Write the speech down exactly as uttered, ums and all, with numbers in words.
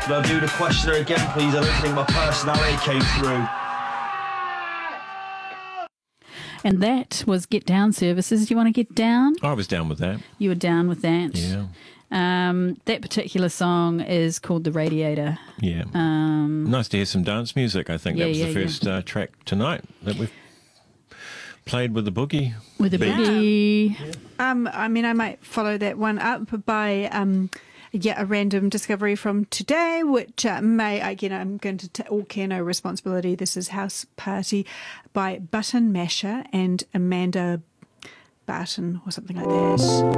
Could I do the questioner again, please? I don't think my personality came through. And that was Get Down Services. Do you want to get down? I was down with that. You were down with that. Yeah. Um, that particular song is called The Radiator. Yeah. Um, nice to hear some dance music. I think yeah, that was yeah, the first yeah. uh, track tonight that we've played with the boogie. With the beat. boogie. Yeah. Um, I mean, I might follow that one up by um, yeah, a random discovery from today, which uh, may, again, I'm going to take all care, no responsibility. This is House Party by Button Masher and Amanda Barton or something like that.